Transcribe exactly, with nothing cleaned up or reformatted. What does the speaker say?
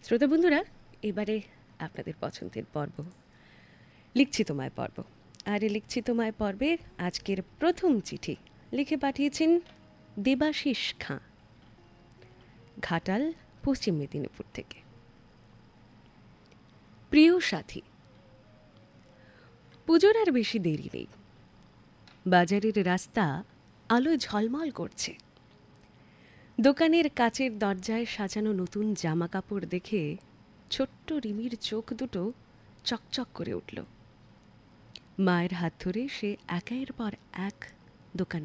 শ্রোতা বন্ধুরা, এবারে আপনাদের পছন্দের পর্ব লিখছি তোমায় পর্ব। আর এই লিখছি তোমায় পর্বের আজকের প্রথম চিঠি লিখে পাঠিয়েছেন দেবাশিস খাঁ, ঘাটাল, পশ্চিম মেদিনীপুর থেকে। প্রিয় সাথী, পুজোর আর বেশি দেরি নেই। বাজারের রাস্তা আলোয় ঝলমল করছে। দোকানের কাচের দরজায় সাজানো নতুন জামা কাপড় দেখে ছোট্ট রিমির চোখ দুটো চকচক করে উঠল। মায়ের হাত ধরে সে একের পর এক দোকানে